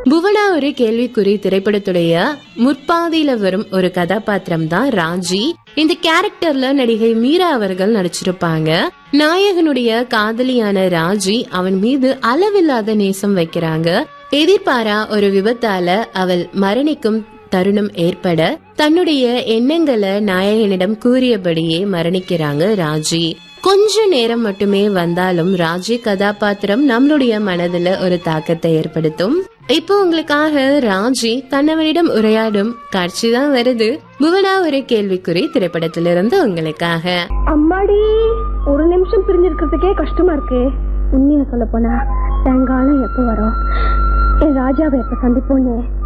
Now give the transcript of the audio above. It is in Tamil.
புவனா ஒரு கேள்விக்குறி திரைப்படத்துடைய முற்பாதியில வரும் ஒரு கதாபாத்திரம் தான் ராஜி. இந்த கேரக்டர்ல நடிகை மீரா அவர்கள் நடிச்சிருப்பாங்க. நாயகனுடைய காதலியான ராஜி அவன் மீது அளவில்லாத நேசம் வைக்கிறாங்க. எதிர்பாரா ஒரு விபத்தால அவள் மரணிக்கும் தருணம் ஏற்பட தன்னுடைய எண்ணங்களை நாயகனிடம் கூறியபடியே மரணிக்கிறாங்க ராஜி. கொஞ்ச நேரம் மட்டுமே வந்தாலும் ராஜி கதாபாத்திரம் நம்மளுடைய மனதுல ஒரு தாக்கத்தை ஏற்படுத்தும். இப்போ உங்களுக்காக ராஜி கணவனிடம் உரையாடும் காட்சி தான் வருது. புவனா ஒரு கேள்விக்குறி திரைப்படத்திலிருந்து உங்களுக்காக. அம்மாடி, ஒரு நிமிஷம் பிரிஞ்சிருக்கிறதுக்கே கஷ்டமா இருக்கு. உண்மையா சொல்ல போனா சாயங்காலம் எப்ப வரும், என் ராஜாவை எப்ப சந்திப்போன்னு